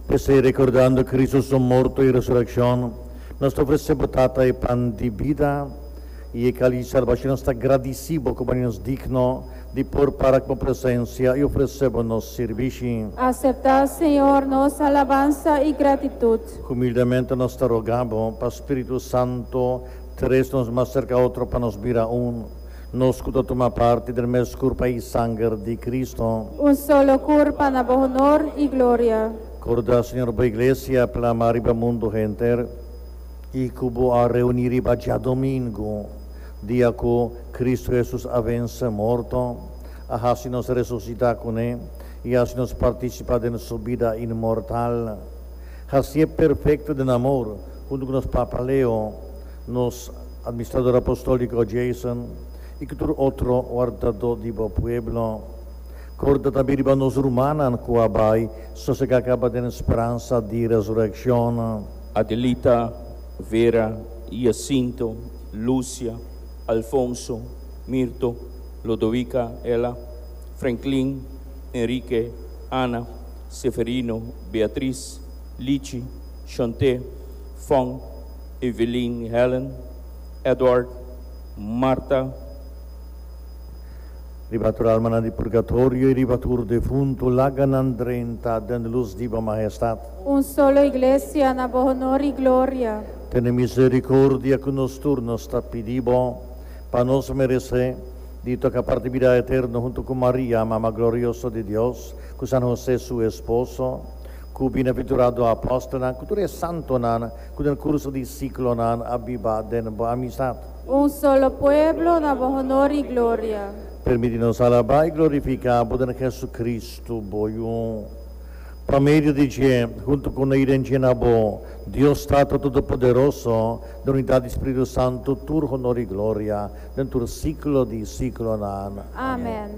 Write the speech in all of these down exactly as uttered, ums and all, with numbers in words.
Pues recordando Cristo su muerte y resurrección, nos ofrecemos tata y pan de vida y el cáliz de salvación está agradecido como nos digno de por para con presencia y ofrecemos nos servicio. Acepta, Señor, nos alabanza y gratitud. Humildemente nos te rogamos, para Espíritu Santo, tres nos más cerca a otro para nos vir aún. Nos escuta toma parte del mes culpa y sangre de Cristo. Un solo curpa na honor y gloria. Corda, Señor, para iglesia, para amar y para mundo gente, y cubo a reunir y ya domingo, día que Cristo Jesús avance muerto, así nos resucita con él, y así nos participa de su vida inmortal. Así es perfecto de amor, junto con los Papa Leo, nos administrador apostólico Jason, y que otro guardador de pueblo. Corda também para nos humanos que abai, só se acaba de esperança de ressurreição. Adelita, Vera, Jacinto, Lúcia, Alfonso, Mirto, Lodovica, Ela, Franklin, Enrique, Ana, Seferino, Beatriz, Lici, Chanté, Fong, Evelyn, Helen, Edward, Marta, Ribatur almana di purgatorio e ribatur defunto laganandrenta den luz diva maestad. Un solo iglesia na honor y gloria. Tene misericordia con nos turnos tapidibo, pa nos merece, dito que a parte vida eterna junto con María, mamá gloriosa de Dios, con San José su esposo, cu bienaventurado apóstolo, cu tu santo nan, cu den curso di ciclo nan, abiba den bo amistad. Un solo pueblo na honor y gloria. Permite-nos alabar e glorificar por Jesucristo, boium. Por meio de Ti, junto com a Irene Bo, Deus Tato Todo-Poderoso, da unidade do Espírito Santo, tur honor e glória, dentro do ciclo de ciclo nan. Amén.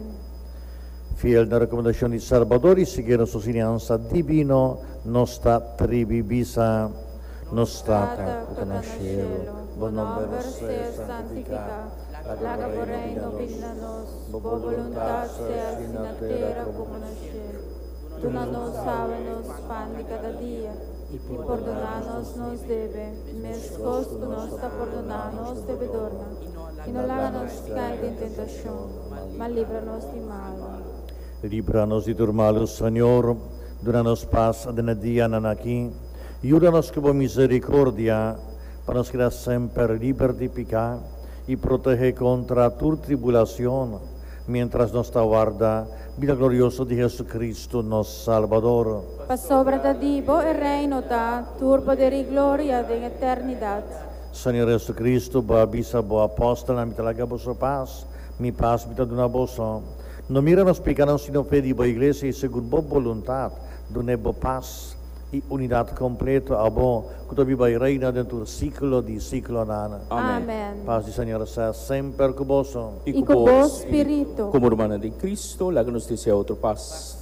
Fiel na recomendação de Salvador e seguir a sua ensinança divino, nossa tribibisa, nossa tata no cielo, bom nome ser santificado. Laga por reino vigna nos, bo voluntad sea así na tierra como no cielo. Tú no nos sábenos pan de cada día, y perdonanos nos debe, mescos tú nos está perdonanos devedorna, y no láganos caer en tentación, mas líbranos de malo. Líbranos de todo mal, Senhor, dura-nos paz de dia nanaqui, e ajuda-nos com misericórdia, para nos criar sempre livre de pecar, e proteger contra toda tribulação, mientras nos aguarda vida gloriosa de Jesucristo, nosso Salvador. Pa sobra da divo e reino da, tur poder e gloria de eternidade. Senhor Jesucristo, boa bisa, boa apóstola, me traga a vossa paz, mi paz me dá vossa. Não mira nos pecados, sino fé de boa igreja e segundo boa vontade, dune boa paz e unidade completa, a bom, que tu viva e reina dentro do ciclo de ciclo nana. Amém. Paz do Senhor seja sempre com vós. E com o Espírito. Como hermana de Cristo, láganos desea otro paz.